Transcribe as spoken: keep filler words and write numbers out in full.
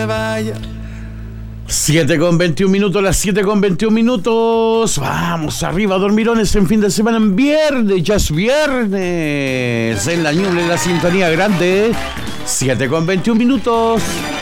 vaya. siete con veintiún minutos, las siete con veintiún minutos. Vamos arriba, dormirones en fin de semana, en viernes, ya es viernes. En la Ñuble, en la sintonía grande. siete con veintiún minutos.